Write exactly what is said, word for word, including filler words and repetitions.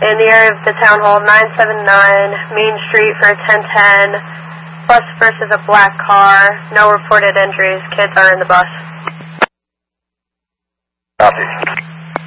in the area of the town hall, nine seven nine Main Street for ten ten. Bus versus a black car. No reported injuries. Kids are in the bus. Copy.